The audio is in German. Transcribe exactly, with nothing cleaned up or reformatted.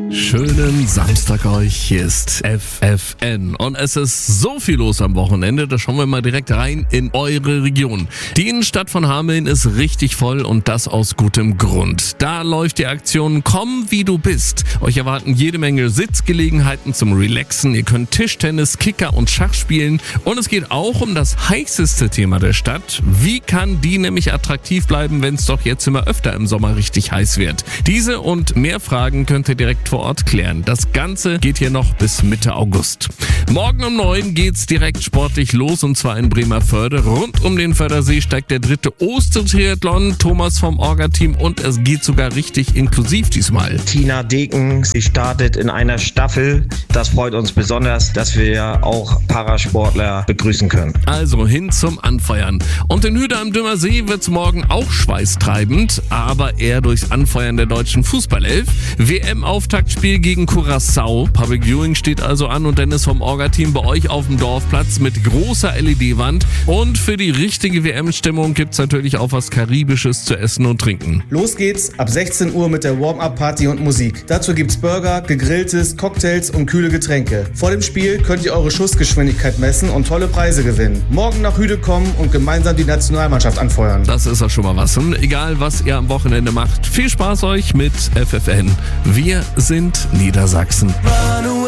Schönen Samstag euch, hier ist F F N und es ist so viel los am Wochenende, da schauen wir mal direkt rein in eure Region. Die Innenstadt von Hameln ist richtig voll und das aus gutem Grund. Da läuft die Aktion Komm wie du bist. Euch erwarten jede Menge Sitzgelegenheiten zum Relaxen, ihr könnt Tischtennis, Kicker und Schach spielen und es geht auch um das heißeste Thema der Stadt. Wie kann die nämlich attraktiv bleiben, wenn es doch jetzt immer öfter im Sommer richtig heiß wird? Diese und mehr Fragen könnt ihr direkt vor Ort klären. Das Ganze geht hier noch bis Mitte August. Morgen um neun geht's direkt sportlich los und zwar in Bremervörde. Rund um den Fördersee steigt der dritte Ostertriathlon. Thomas vom Orga-Team und es geht sogar richtig inklusiv diesmal. Tina Deken, sie startet in einer Staffel. Das freut uns besonders, dass wir auch Parasportler begrüßen können. Also hin zum Anfeuern. Und in Hüde am Dümmersee wird's morgen auch schweißtreibend, aber eher durchs Anfeuern der deutschen Fußballelf. W M-Auftaktspiel gegen Curaçao. Public Viewing steht also an und Dennis vom Orga-Team bei euch auf dem Dorfplatz mit großer L E D-Wand. Und für die richtige W M-Stimmung gibt's natürlich auch was Karibisches zu essen und trinken. Los geht's ab sechzehn Uhr mit der Warm-Up-Party und Musik. Dazu gibt's Burger, gegrilltes, Cocktails und kühle Getränke. Vor dem Spiel könnt ihr eure Schussgeschwindigkeit messen und tolle Preise gewinnen. Morgen nach Hüde kommen und gemeinsam die Nationalmannschaft anfeuern. Das ist doch schon mal was. Und egal, was ihr am Wochenende macht, viel Spaß euch mit F F N. Wir sind Niedersachsen.